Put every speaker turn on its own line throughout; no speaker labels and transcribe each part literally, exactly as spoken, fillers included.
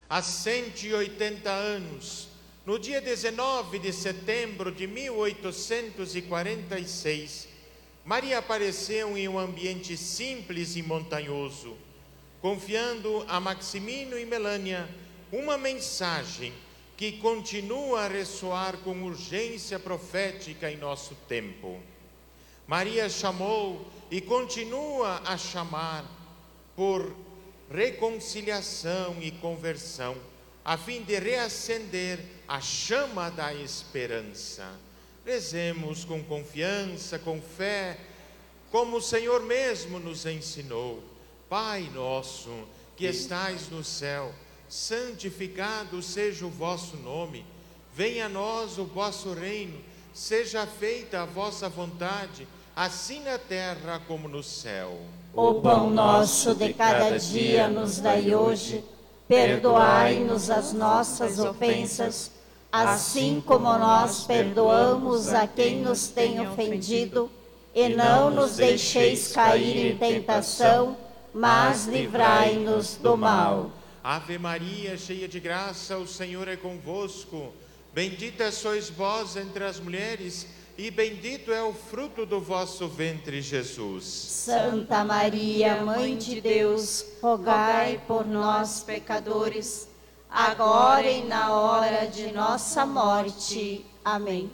há cento e oitenta anos, no dia dezenove de setembro de mil oitocentos e quarenta e seis, Maria apareceu em um ambiente simples e montanhoso, confiando a Maximino e Melânia uma mensagem que continua a ressoar com urgência profética em nosso tempo. Maria chamou e continua a chamar por reconciliação e conversão, a fim de reacender a chama da esperança. Rezemos com confiança, com fé, como o Senhor mesmo nos ensinou. Pai nosso, que estais no céu, santificado seja o vosso nome. Venha a nós o vosso reino, seja feita a vossa vontade, assim na terra como no céu.
O pão nosso de cada dia nos dai hoje. Perdoai-nos as nossas ofensas, assim como nós perdoamos a quem nos tem ofendido. E não nos deixeis cair em tentação, mas livrai-nos do mal.
Ave Maria, cheia de graça, o Senhor é convosco. Bendita sois vós entre as mulheres, e bendito é o fruto do vosso ventre, Jesus.
Santa Maria, Mãe de Deus, rogai por nós, pecadores, agora e na hora de nossa morte. Amém.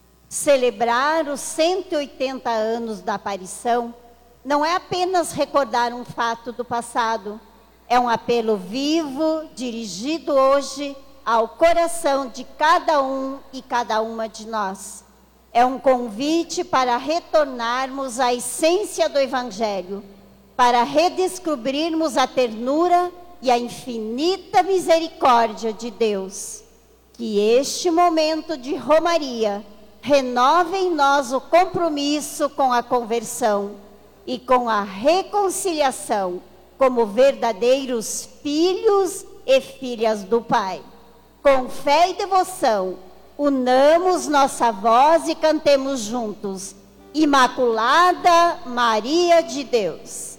Celebrar os cento e oitenta anos da aparição não é apenas recordar um fato do passado, é um apelo vivo, dirigido hoje ao coração de cada um e cada uma de nós. É um convite para retornarmos à essência do Evangelho, para redescobrirmos a ternura e a infinita misericórdia de Deus. Que este momento de romaria renove em nós o compromisso com a conversão e com a reconciliação, como verdadeiros filhos e filhas do Pai. Com fé e devoção, unamos nossa voz e cantemos juntos: Imaculada Maria de Deus.